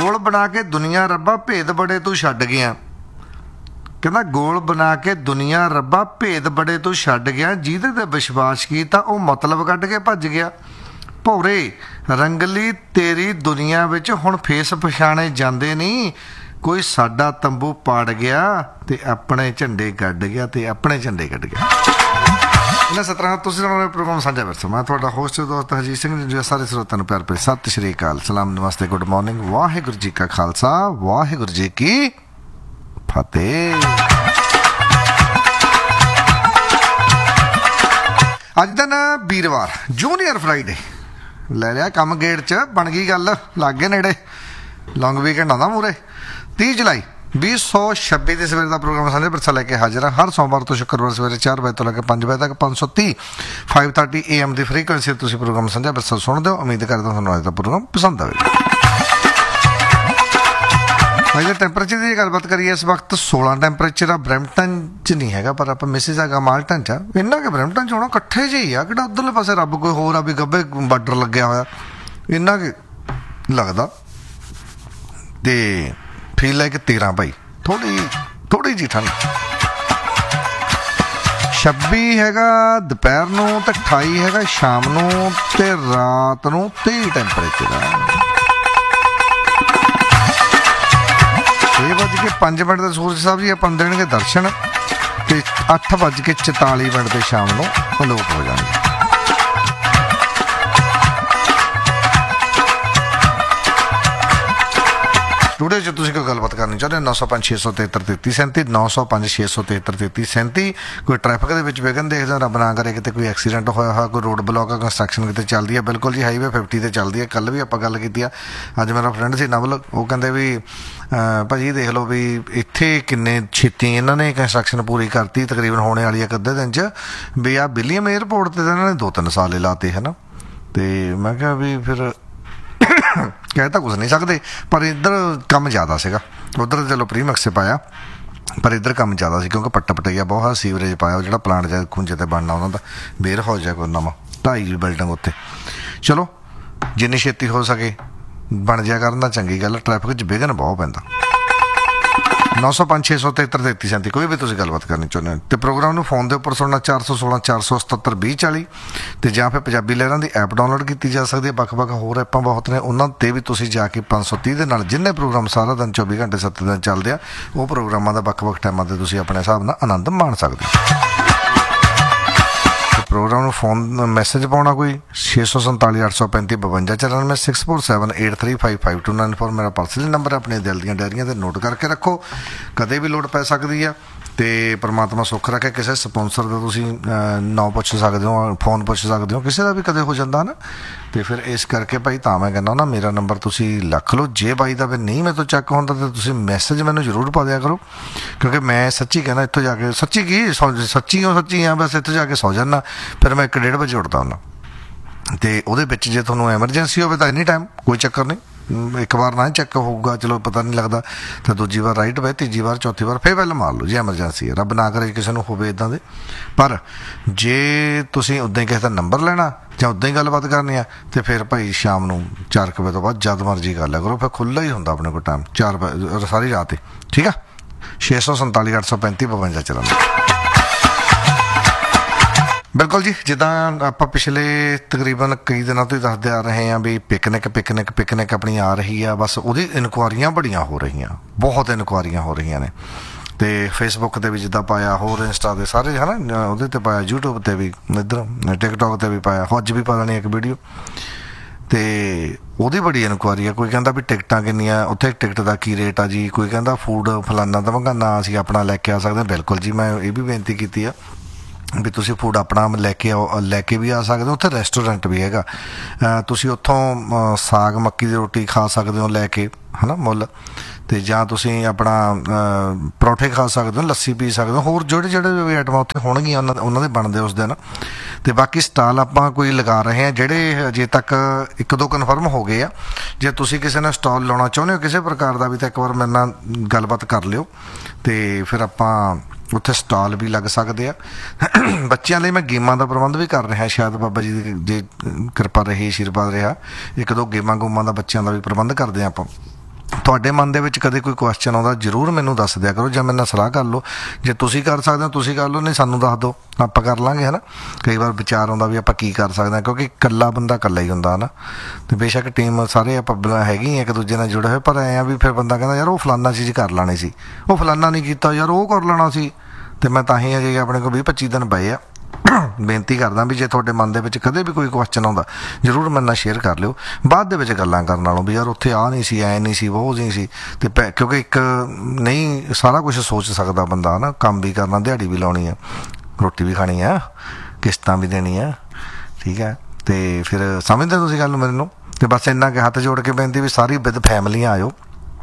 ਗੋਲ ਬਣਾ ਕੇ ਦੁਨੀਆ ਰੱਬਾ ਭੇਦ ਬੜੇ ਤੂੰ ਛੱਡ ਗਿਆ। ਕਹਿੰਦਾ ਗੋਲ ਬਣਾ ਕੇ ਦੁਨੀਆ ਰੱਬਾ ਭੇਦ ਬੜੇ ਤੂੰ ਛੱਡ ਗਿਆ, ਜਿਹਦੇ ਤੇ ਵਿਸ਼ਵਾਸ ਕੀਤਾ ਉਹ ਮਤਲਬ ਕੱਢ ਕੇ ਭੱਜ ਗਿਆ। ਭੌਰੇ ਰੰਗਲੀ ਤੇਰੀ ਦੁਨੀਆ ਵਿੱਚ ਹੁਣ ਫੇਸ ਪਛਾਣੇ ਜਾਂਦੇ ਨਹੀਂ, ਕੋਈ ਸਾਡਾ ਤੰਬੂ ਪਾੜ ਗਿਆ ਤੇ ਆਪਣੇ ਝੰਡੇ ਕੱਢ ਗਿਆ, ਤੇ ਆਪਣੇ ਝੰਡੇ ਕੱਢ ਗਿਆ। ਇਹਨਾਂ 17 ਤੁਸੀਂ ਪ੍ਰੋਗਰਾਮ ਸਾਂਝਾ ਵਿਰਸਾ, ਮੈਂ ਤੁਹਾਡਾ ਹੋਸਟ ਦੋਸਤ ਹਰਜੀਤ ਸਿੰਘ ਜੀ। ਸਾਰੇ ਸਰੋਤਿਆਂ ਨੂੰ ਪਿਆਰ ਭਰੀ ਸਤਿ ਸ਼੍ਰੀ ਅਕਾਲ, ਸਲਾਮ, ਨਮਸਤੇ, ਗੁੱਡ ਮਾਰਨਿੰਗ। ਵਾਹਿਗੁਰੂ ਜੀ ਕਾ ਖਾਲਸਾ, ਵਾਹਿਗੁਰੂ ਜੀ ਕੀ ਫਤਿਹ। ਅੱਜ ਦਿਨ ਵੀਰਵਾਰ, ਜੂਨੀਅਰ ਫਰਾਈਡੇ ਲੈ ਲਿਆ ਕੰਮ ਗੇੜ 'ਚ, ਬਣ ਗਈ ਗੱਲ, ਲੱਗ ਗਏ ਨੇੜੇ, ਲੌਂਗ ਵੀਕਐਂਡ ਆਉਂਦਾ ਮੂਹਰੇ। 30 ਜੁਲਾਈ 2026 ਦੇ ਸਵੇਰ ਦਾ ਪ੍ਰੋਗਰਾਮ ਸਾਂਝਾ ਵਿਰਸਾ ਲੈ ਕੇ ਹਾਜ਼ਰ ਹਾਂ। ਹਰ ਸੋਮਵਾਰ ਤੋਂ ਸ਼ੁੱਕਰਵਾਰ ਸਵੇਰੇ 4 ਵਜੇ ਤੋਂ ਲੈ ਕੇ 5 ਵਜੇ ਤੱਕ 530 AM ਦੀ ਫ੍ਰੀਕੁਐਂਸੀ ਤੁਸੀਂ ਪ੍ਰੋਗਰਾਮ ਸਾਂਝਾ ਵਿਰਸਾ ਸੁਣਦੇ ਹੋ। ਉਮੀਦ ਕਰਦਾ ਤੁਹਾਨੂੰ ਅੱਜ ਦਾ ਪ੍ਰੋਗਰਾਮ ਪਸੰਦ ਆਵੇਗਾ। ਅੱਜ ਦੇ ਟੈਂਪਰੇਚਰ ਦੀ ਗੱਲਬਾਤ ਕਰੀਏ, ਇਸ ਵਕਤ 16 ਟੈਂਪਰੇਚਰ ਆ। ਬਰੈਂਪਟਨ 'ਚ ਨਹੀਂ ਹੈਗਾ, ਪਰ ਆਪਾਂ ਮਿਸਿਸਾਗਾ ਮਾਲਟਨ 'ਚ ਆ। ਇੰਨਾ ਕਿ ਬਰੈਂਪਟਨ 'ਚ ਹੋਣਾ ਇਕੱਠੇ ਜਿਹੀ ਆ, ਕਿਹੜਾ ਉੱਧਰਲੇ ਪਾਸੇ ਰੱਬ ਕੋਈ ਹੋਰ ਆ ਵੀ ਗੱਭੇ ਬਾਰਡਰ ਲੱਗਿਆ ਹੋਇਆ, ਇੰਨਾ ਕਿ ਲੱਗਦਾ। ਤੇ ਫੀਲ ਲਾਈਕ 13 ਭਾਈ, ਥੋੜੀ ਜਿਹੀ ਠੰਡ। 26 ਹੈਗਾ ਦੁਪਹਿਰ ਨੂੰ, ਤੇ 28 ਹੈਗਾ ਸ਼ਾਮ ਨੂੰ, ਤੇ ਰਾਤ ਨੂੰ 30 ਟੈਂਪਰੇਚਰ ਆ। 6:05 ਦੇ ਸੂਰਜ ਸਾਹਿਬ ਜੀ ਆਪਾਂ ਨੂੰ ਦੇਣਗੇ ਦਰਸ਼ਨ, ਤੇ 8:44 ਤੇ ਸ਼ਾਮ ਨੂੰ ਅਲੋਪ ਹੋ ਜਾਣਗੇ। ਸਟੂਡੀਓ 'ਚ ਤੁਸੀਂ ਕੋਈ ਗੱਲਬਾਤ ਕਰਨੀ ਚਾਹੁੰਦੇ ਹੋ 905 673 3337 905 673 3337। ਕੋਈ ਟ੍ਰੈਫਿਕ ਦੇ ਵਿੱਚ ਵਿਘਨ ਦੇਖਦੇ ਹੋ, ਰੱਬ ਨਾ ਕਰੇ ਕਿਤੇ ਕੋਈ ਐਕਸੀਡੈਂਟ ਹੋਇਆ, ਕੋਈ ਰੋਡ ਬਲੌਕ ਆ, ਕੰਸਟਰਕਸ਼ਨ ਕਿਤੇ ਚੱਲਦੀ ਹੈ। ਬਿਲਕੁਲ ਜੀ, ਹਾਈਵੇ 50 ਤੇ ਚੱਲਦੀ ਹੈ। ਕੱਲ੍ਹ ਵੀ ਆਪਾਂ ਗੱਲ ਕੀਤੀ ਆ। ਅੱਜ ਮੇਰਾ ਫਰੈਂਡ ਸੀ ਨਵਲ, ਉਹ ਕਹਿੰਦੇ ਵੀ ਭਾਜੀ ਦੇਖ ਲਓ ਵੀ ਇੱਥੇ ਕਿੰਨੇ ਛੇਤੀ ਇਹਨਾਂ ਨੇ ਕੰਸਟਰਕਸ਼ਨ ਪੂਰੀ ਕਰਤੀ, ਤਕਰੀਬਨ ਹੋਣੇ ਵਾਲੀ ਇੱਕ ਅੱਧੇ ਦਿਨ 'ਚ। ਵੀ ਆਹ ਵਿਲੀਅਮ ਏਅਰਪੋਰਟ 'ਤੇ ਤਾਂ ਇਹਨਾਂ ਨੇ 2-3 ਸਾਲ ਲਾਤੇ ਹੈ ਨਾ। ਤੇ ਮੈਂ ਕਿਹਾ ਵੀ ਫਿਰ ਕਹਿ ਤਾਂ ਕੁਛ ਨਹੀਂ ਸਕਦੇ, ਪਰ ਇੱਧਰ ਕੰਮ ਜ਼ਿਆਦਾ ਸੀਗਾ। ਉੱਧਰ ਚਲੋ ਪ੍ਰੀਮੈਕਸ 'ਚ ਪਾਇਆ, ਪਰ ਇੱਧਰ ਕੰਮ ਜ਼ਿਆਦਾ ਸੀ ਕਿਉਂਕਿ ਪੱਟਾ ਪਟਈਆ ਬਹੁਤ, ਸੀਵਰੇਜ ਪਾਇਆ। ਉਹ ਜਿਹੜਾ ਪਲਾਂਟ ਜਾਂ ਖੁੰਝੇ 'ਤੇ ਬਣਨਾ ਉਹਨਾਂ ਦਾ ਵੇਅਰ ਹਾਊਸ ਜਾਂ ਕੋਈ ਨਵਾਂ 2.5 ਬਿਲਡਿੰਗ ਉੱਥੇ। ਚਲੋ ਜਿੰਨੀ ਛੇਤੀ ਹੋ ਸਕੇ ਬਣ ਜਾਇਆ ਕਰਨ ਦਾ ਚੰਗੀ ਗੱਲ। ਟ੍ਰੈਫਿਕ 'ਚ ਵਿਘਨ ਬਹੁਤ ਪੈਂਦਾ। 905 673 3337 ਕੋਈ ਵੀ ਤੁਸੀਂ ਗੱਲਬਾਤ ਕਰਨੀ ਚਾਹੁੰਦੇ ਹੋ। ਤੇ ਪ੍ਰੋਗਰਾਮ ਨੂੰ ਫੋਨ ਦੇ ਉੱਪਰ ਸੁਣਨਾ 416 477 2040, ਤੇ ਜਾਂ ਫਿਰ ਪੰਜਾਬੀ ਲਹਿਰਾਂ ਦੀ ਐਪ ਡਾਊਨਲੋਡ ਕੀਤੀ ਜਾ ਸਕਦੀ ਹੈ। ਵੱਖ-ਵੱਖ ਹੋਰ ਐਪਾਂ ਬਹੁਤ ਨੇ, ਉਹਨਾਂ 'ਤੇ ਵੀ ਤੁਸੀਂ ਜਾ ਕੇ 530 ਦੇ ਨਾਲ ਜਿੰਨੇ ਪ੍ਰੋਗਰਾਮ ਸਾਰਾ ਦਿਨ 24 ਘੰਟੇ 7 ਦਿਨ ਚੱਲਦੇ ਆ, ਉਹ ਪ੍ਰੋਗਰਾਮਾਂ ਦਾ ਵੱਖ-ਵੱਖ ਟਾਈਮਾਂ 'ਤੇ ਤੁਸੀਂ ਆਪਣੇ ਹਿਸਾਬ ਨਾਲ ਆਨੰਦ ਮਾਣ ਸਕਦੇ ਹੋ। ਪ੍ਰੋਗਰਾਮ ਨੂੰ ਫੋਨ ਮੈਸੇਜ ਪਾਉਣਾ ਕੋਈ 647 835 52 94 647 835529 ਮੇਰਾ ਪਰਸਨਲ ਨੰਬਰ ਹੈ। ਆਪਣੇ ਦਿਲ ਦੀਆਂ ਡਾਇਰੀਆਂ 'ਤੇ ਨੋਟ ਕਰਕੇ ਰੱਖੋ, ਕਦੇ ਵੀ ਲੋੜ ਪੈ ਸਕਦੀ ਆ। ਤੇ ਪਰਮਾਤਮਾ ਸੁੱਖ ਰੱਖੇ। ਕਿਸੇ ਸਪੋਂਸਰ ਦਾ ਤੁਸੀਂ ਨਾਂ ਪੁੱਛ ਸਕਦੇ ਹੋ, ਫੋਨ ਪੁੱਛ ਸਕਦੇ ਹੋ, ਕਿਸੇ ਦਾ ਵੀ ਕਦੇ ਹੋ ਜਾਂਦਾ ਨਾ। ਤੇ ਫਿਰ ਇਸ ਕਰਕੇ ਭਾਈ ਤਾਂ ਮੈਂ ਕਹਿੰਦਾ ਨਾ, ਮੇਰਾ ਨੰਬਰ ਤੁਸੀਂ ਰੱਖ ਲਓ। ਜੇ ਬਾਈ ਦਾ ਫਿਰ ਨਹੀਂ ਮੇਰੇ ਤੋਂ ਚੈੱਕ ਹੁੰਦਾ ਤਾਂ ਤੁਸੀਂ ਮੈਸੇਜ ਮੈਨੂੰ ਜ਼ਰੂਰ ਪਾ ਦਿਆ ਕਰੋ, ਕਿਉਂਕਿ ਮੈਂ ਸੱਚੀ ਕਹਿੰਦਾ ਇੱਥੋਂ ਜਾ ਕੇ ਸੱਚੀ ਆ, ਬਸ ਇੱਥੋਂ ਜਾ ਕੇ ਸੌ ਜਾਂਦਾ। ਫਿਰ ਮੈਂ 1-1:30 ਵਜੇ ਉੱਠਦਾ ਹੁੰਦਾ, ਤੇ ਉਹਦੇ ਵਿੱਚ ਜੇ ਤੁਹਾਨੂੰ ਐਮਰਜੈਂਸੀ ਹੋਵੇ ਤਾਂ ਐਨੀ ਟਾਈਮ ਕੋਈ ਚੱਕਰ ਨਹੀਂ। ਇੱਕ ਵਾਰ ਨਾ ਚੈੱਕ ਹੋਊਗਾ, ਚਲੋ ਪਤਾ ਨਹੀਂ ਲੱਗਦਾ, ਤਾਂ ਦੂਜੀ ਵਾਰ ਰਾਈਟ ਵੇ, ਤੀਜੀ ਵਾਰ, ਚੌਥੀ ਵਾਰ ਫਿਰ ਬੈਲ ਮਾਰ ਲਓ ਜੇ ਐਮਰਜੈਂਸੀ ਹੈ। ਰੱਬ ਨਾ ਕਰੇ ਕਿਸੇ ਨੂੰ ਹੋਵੇ ਇੱਦਾਂ ਦੇ। ਪਰ ਜੇ ਤੁਸੀਂ ਉੱਦਾਂ ਹੀ ਕਿਸੇ ਦਾ ਨੰਬਰ ਲੈਣਾ ਜਾਂ ਉੱਦਾਂ ਹੀ ਗੱਲਬਾਤ ਕਰਨੀ ਆ, ਤੇ ਫਿਰ ਭਾਈ ਸ਼ਾਮ ਨੂੰ 4 ਵਜੇ ਤੋਂ ਬਾਅਦ ਜਦ ਮਰਜ਼ੀ ਕਰ ਲਿਆ ਕਰੋ। ਫਿਰ ਖੁੱਲ੍ਹਾ ਹੀ ਹੁੰਦਾ ਆਪਣੇ ਕੋਲ ਟਾਈਮ 4 ਵਜੇ ਸਾਰੀ ਰਾਤ ਹੀ। ਠੀਕ ਆ, 647 835 52 94। ਬਿਲਕੁਲ ਜੀ, ਜਿੱਦਾਂ ਆਪਾਂ ਪਿਛਲੇ ਤਕਰੀਬਨ ਕਈ ਦਿਨਾਂ ਤੋਂ ਹੀ ਦੱਸਦੇ ਆ ਰਹੇ ਹਾਂ ਵੀ ਪਿਕਨਿਕ ਆਪਣੀ ਆ ਰਹੀ ਆ। ਬਸ ਉਹਦੀ ਇਨਕੁਆਰੀਆਂ ਬੜੀਆਂ ਹੋ ਰਹੀਆਂ, ਬਹੁਤ ਇਨਕੁਆਰੀਆਂ ਹੋ ਰਹੀਆਂ ਨੇ। ਤੇ ਫੇਸਬੁੱਕ 'ਤੇ ਵੀ ਜਿੱਦਾਂ ਪਾਇਆ, ਹੋਰ ਇੰਸਟਾ ਦੇ ਸਾਰੇ ਹੈ ਨਾ, ਉਹਦੇ 'ਤੇ ਪਾਇਆ, ਯੂਟਿਊਬ 'ਤੇ ਵੀ, ਇੱਧਰ ਟਿਕਟੋਕ 'ਤੇ ਵੀ ਪਾਇਆ, ਅੱਜ ਵੀ ਪਾ ਦੇਣੀ ਇੱਕ ਵੀਡੀਓ। ਤੇ ਉਹਦੀ ਬੜੀ ਇਨਕੁਆਰੀ ਆ। ਕੋਈ ਕਹਿੰਦਾ ਵੀ ਟਿਕਟਾਂ ਕਿੰਨੀਆਂ, ਉੱਥੇ ਟਿਕਟ ਦਾ ਕੀ ਰੇਟ ਆ ਜੀ। ਕੋਈ ਕਹਿੰਦਾ ਫੂਡ ਫਲਾਨਾ ਧਮਕਾਨਾ ਅਸੀਂ ਆਪਣਾ ਲੈ ਕੇ ਆ ਸਕਦੇ ਹਾਂ। ਬਿਲਕੁਲ ਜੀ, ਮੈਂ ਇਹ ਵੀ ਬੇਨਤੀ ਕੀਤੀ ਆ ਵੀ ਤੁਸੀਂ ਫੂਡ ਆਪਣਾ ਲੈ ਕੇ ਵੀ ਆ ਸਕਦੇ ਹੋ। ਉੱਥੇ ਰੈਸਟੋਰੈਂਟ ਵੀ ਹੈਗਾ, ਤੁਸੀਂ ਉੱਥੋਂ ਸਾਗ ਮੱਕੀ ਦੀ ਰੋਟੀ ਖਾ ਸਕਦੇ ਹੋ ਲੈ ਕੇ, ਹੈ ਨਾ, ਮੁੱਲ। ਤੇ ਜਾਂ ਤੁਸੀਂ ਆਪਣਾ ਪਰੌਠੇ ਖਾ ਸਕਦੇ ਹੋ, ਲੱਸੀ ਪੀ ਸਕਦੇ ਹੋ, ਹੋਰ ਜਿਹੜੇ ਵੀ ਆਈਟਮਾਂ ਉੱਥੇ ਹੋਣਗੀਆਂ ਉਹਨਾਂ ਦੇ ਬਣਦੇ ਉਸ ਦਿਨ। ਤੇ ਬਾਕੀ ਸਟਾਲ ਆਪਾਂ ਕੋਈ ਲਗਾ ਰਹੇ ਹਾਂ, ਜਿਹੜੇ ਅਜੇ ਤੱਕ 1-2 ਕਨਫਰਮ ਹੋ ਗਏ ਆ। ਜੇ ਤੁਸੀਂ ਕਿਸੇ ਨੇ ਸਟਾਲ ਲਾਉਣਾ ਚਾਹੁੰਦੇ ਹੋ ਕਿਸੇ ਪ੍ਰਕਾਰ ਦਾ ਵੀ, ਤਾਂ ਇੱਕ ਵਾਰ ਮੇਰੇ ਨਾਲ ਗੱਲਬਾਤ ਕਰ ਲਿਓ, ਤੇ ਫਿਰ ਆਪਾਂ ਉੱਥੇ ਸਟਾਲ ਵੀ ਲੱਗ ਸਕਦੇ ਆ। ਬੱਚਿਆਂ ਲਈ ਮੈਂ ਗੇਮਾਂ ਦਾ ਪ੍ਰਬੰਧ ਵੀ ਕਰ ਰਿਹਾ, ਸ਼ਾਇਦ ਬਾਬਾ ਜੀ ਦੀ ਜੇ ਕਿਰਪਾ ਰਹੀ, ਆਸ਼ੀਰਵਾਦ ਰਿਹਾ, 1-2 ਗੇਮਾਂ ਦਾ ਬੱਚਿਆਂ ਦਾ ਵੀ ਪ੍ਰਬੰਧ ਕਰਦੇ ਹਾਂ ਆਪਾਂ। ਤੁਹਾਡੇ ਮਨ ਦੇ ਵਿੱਚ ਕਦੇ ਕੋਈ ਕੁਐਸਚਨ ਆਉਂਦਾ ਜ਼ਰੂਰ ਮੈਨੂੰ ਦੱਸ ਦਿਆ ਕਰੋ, ਜਾਂ ਮੇਰੇ ਨਾਲ ਸਲਾਹ ਕਰ ਲਓ। ਜੇ ਤੁਸੀਂ ਕਰ ਸਕਦੇ ਹੋ ਤੁਸੀਂ ਕਰ ਲਓ, ਨਹੀਂ ਸਾਨੂੰ ਦੱਸ ਦਿਓ, ਆਪਾਂ ਕਰ ਲਾਂਗੇ, ਹੈ ਨਾ। ਕਈ ਵਾਰ ਵਿਚਾਰ ਆਉਂਦਾ ਵੀ ਆਪਾਂ ਕੀ ਕਰ ਸਕਦੇ ਹਾਂ, ਕਿਉਂਕਿ ਇਕੱਲਾ ਬੰਦਾ ਇਕੱਲਾ ਹੀ ਹੁੰਦਾ, ਹੈ ਨਾ। ਅਤੇ ਬੇਸ਼ੱਕ ਟੀਮ ਸਾਰੇ ਆਪਾਂ ਹੈਗੀ ਇੱਕ ਦੂਜੇ ਨਾਲ ਜੁੜੇ ਹੋਏ, ਪਰ ਐਂ ਆ ਵੀ ਫਿਰ ਬੰਦਾ ਕਹਿੰਦਾ ਯਾਰ ਉਹ ਫਲਾਨਾ ਚੀਜ਼ ਕਰ ਲੈਣੀ ਸੀ, ਉਹ ਫਲਾਨਾ ਨਹੀਂ ਕੀਤਾ ਯਾਰ, ਉਹ ਕਰ ਲੈਣਾ ਸੀ। ਅਤੇ ਮੈਂ ਤਾਂ ਹੀ ਅਜੇ ਆਪਣੇ ਕੋਲ 20-25 ਦਿਨ ਪਏ ਆ। ਬੇਨਤੀ ਕਰਦਾ ਵੀ ਜੇ ਤੁਹਾਡੇ ਮਨ ਦੇ ਵਿੱਚ ਕਦੇ ਵੀ ਕੋਈ ਕੁਐਸਚਨ ਆਉਂਦਾ ਜ਼ਰੂਰ ਮੇਰੇ ਨਾਲ ਸ਼ੇਅਰ ਕਰ ਲਿਓ। ਬਾਅਦ ਦੇ ਵਿੱਚ ਗੱਲਾਂ ਕਰਨ ਨਾਲੋਂ ਵੀ ਯਾਰ ਉੱਥੇ ਆਹ ਨਹੀਂ ਸੀ, ਐਂ ਨਹੀਂ ਸੀ, ਉਹ ਨਹੀਂ ਸੀ। ਅਤੇ ਕਿਉਂਕਿ ਇੱਕ ਨਹੀਂ ਸਾਰਾ ਕੁਛ ਸੋਚ ਸਕਦਾ ਬੰਦਾ, ਨਾ। ਕੰਮ ਵੀ ਕਰਨਾ, ਦਿਹਾੜੀ ਵੀ ਲਾਉਣੀ ਆ, ਰੋਟੀ ਵੀ ਖਾਣੀ ਆ, ਕਿਸ਼ਤਾਂ ਵੀ ਦੇਣੀ ਆ, ਠੀਕ ਹੈ। ਅਤੇ ਫਿਰ ਸਮਝਦੇ ਤੁਸੀਂ ਗੱਲ ਮੈਨੂੰ। ਅਤੇ ਬਸ ਇੰਨਾ ਕਿ ਹੱਥ ਜੋੜ ਕੇ ਬੇਨਤੀ ਵੀ ਸਾਰੀ ਵਿਦ ਫੈਮਲੀ ਆਇਓ।